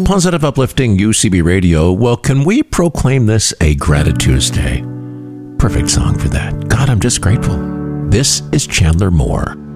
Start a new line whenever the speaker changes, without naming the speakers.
positive, uplifting UCB Radio. Well, can we proclaim this a Gratitude Tuesday? Perfect song for that. God, I'm just grateful. This is Chandler Moore.